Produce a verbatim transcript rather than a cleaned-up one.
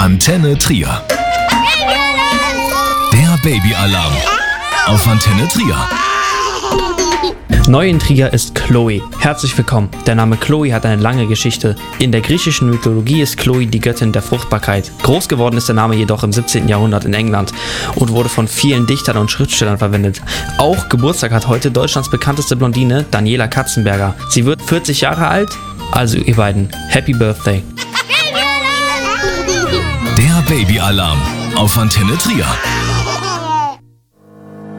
Antenne Trier. Der Babyalarm auf Antenne Trier. Neu in Trier ist Chloe. Herzlich willkommen. Der Name Chloe hat eine lange Geschichte. In der griechischen Mythologie ist Chloe die Göttin der Fruchtbarkeit. Groß geworden ist der Name jedoch im siebzehnten Jahrhundert in England und wurde von vielen Dichtern und Schriftstellern verwendet. Auch Geburtstag hat heute Deutschlands bekannteste Blondine Daniela Katzenberger. Sie wird vierzig Jahre alt, also ihr beiden, Happy Birthday. Der Babyalarm auf Antenne Trier.